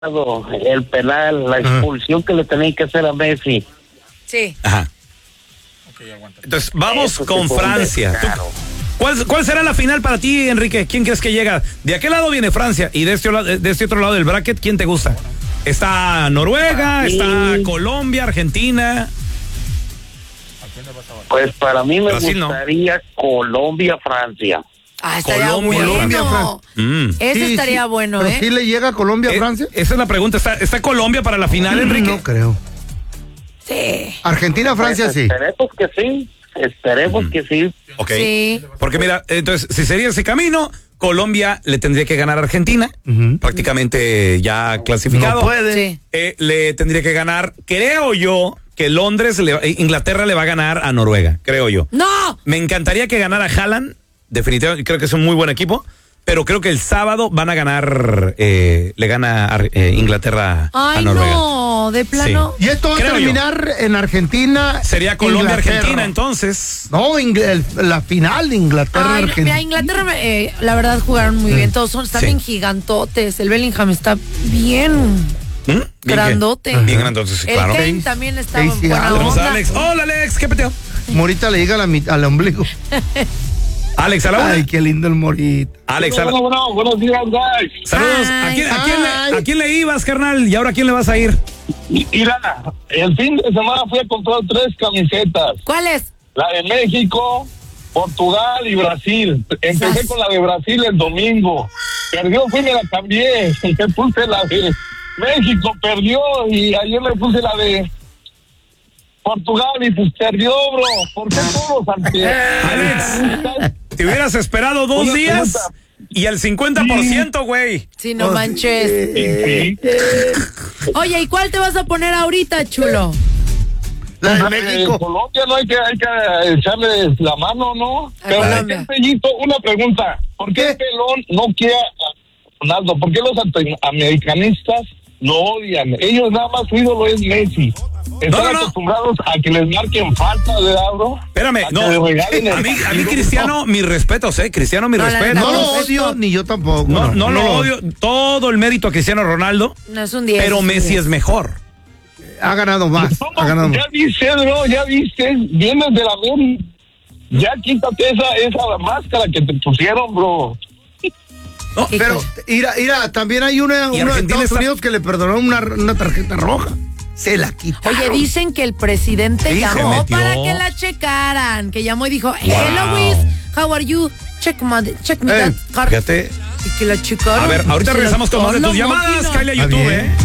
el penal, la expulsión que le tenían que hacer a Messi. Sí. Ajá. Entonces, vamos Eso con sí fue un Francia. descaro. ¿Cuál será la final para ti, Enrique? ¿Quién crees que llega? De aquel lado viene Francia y de este otro lado del bracket, ¿quién te gusta? ¿Está Noruega? Sí. ¿Está Colombia? ¿Argentina? Pues para mí me Brasil, ¿no? gustaría Colombia-Francia. Ah, estaría Colombia, bueno. Mm. Eso estaría bueno, ¿Pero ¿eh? sí le llega a Colombia a Francia? Esa es la pregunta. ¿Está Colombia para la final, Enrique? No creo. Sí. Argentina-Francia Pues sí. esperemos que sí. Esperemos que sí. Ok. Sí. Porque mira, entonces, si sería ese camino, Colombia le tendría que ganar a Argentina, prácticamente ya clasificado. No puede. Sí. Le tendría que ganar, creo yo, que Inglaterra le va a ganar a Noruega, creo yo. ¡No! Me encantaría que ganara Haaland, definitivamente, creo que es un muy buen equipo, pero creo que el sábado van a ganar, le gana Inglaterra a Ay, Noruega. no, de plano. Y esto va a Creo terminar en Argentina. Sería Colombia-Argentina, Inglaterra. entonces. No, la final de Ay, Inglaterra-Argentina. mira, Inglaterra, la verdad, jugaron muy bien. Todos están Sí. bien gigantotes. El Bellingham está bien Bien grandote. Bien grandote, sí, El claro. Kane también está Casey buena Allen. Tenemos onda. a Alex. Hola, Alex, ¿qué peteo? Morita le llega al ombligo. Alex, a la una. Ay, qué lindo el Morita. Alex, a la... Bueno, buenos días, guys. Saludos. Ay. ¿A quién le ibas, carnal? ¿Y ahora a quién le vas a ir? Mira, el fin de semana fui a comprar 3 camisetas. ¿Cuál es? La de México, Portugal y Brasil. Empecé Sas. con la de Brasil el domingo. Perdió, fui y me la cambié. Me puse la de México, perdió. Y ayer le puse la de Portugal y pues perdió, bro. ¿Por qué todos ante Alex, te hubieras esperado 2 Una días pregunta. y el 50%, güey. Sí, no manches. Sí. Oye, ¿y cuál te vas a poner ahorita, chulo? La de México. Colombia no hay que echarle la mano, ¿no? A Pero Colombia. Pellito, una pregunta. ¿Por qué el pelón no quiere a Ronaldo? ¿Por qué los americanistas lo odian? Ellos nada más su ídolo es Messi. Están No. acostumbrados a que les marquen falta, ¿verdad, bro? Espérame, A que no. le regalen el A mí partido. Cristiano, mis respetos, Cristiano, mis No, la respetos. neta, No lo no. odio, ni yo tampoco. No lo odio. Todo el mérito a Cristiano Ronaldo, No es un 10. pero es un Messi 10. es mejor. Ha ganado más. Ha ganado más. Ya viste, bro, ya viste. Vienes de la América. Ya quítate esa máscara que te pusieron, bro. No, Pero, mira, también hay uno de Argentina Estados está- Unidos que le perdonó una tarjeta roja. Se la quitaron. Oye, dicen que el presidente Sí, se llamó metió. para que la checaran. Que llamó y dijo, hello, Luis, how are you? Check me that card. Fíjate. Y que la checaron. A ver, ahorita Se regresamos la- con más de ¡Hola, tus llamadas. máquina! Cállate a Está YouTube, bien.